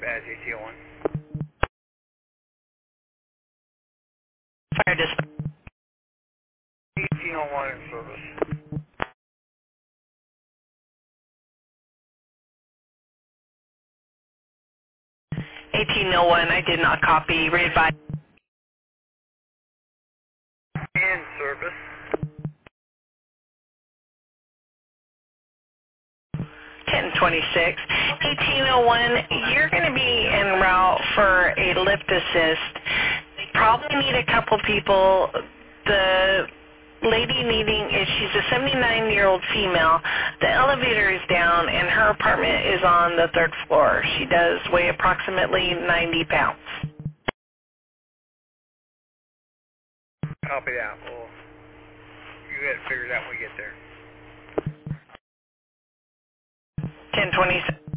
That's 1801. Fire dispatch. 1801 in service. 1801, I did not copy. Re-advise. In service. 1026. 1801, you're going to be en route for a lift assist. Probably need a couple people. The lady she's a 79-year-old female. The elevator is down and her apartment is on the 3rd floor. She does weigh approximately 90 pounds. Copy that. Well, you got to figure it out when we get there. 1026.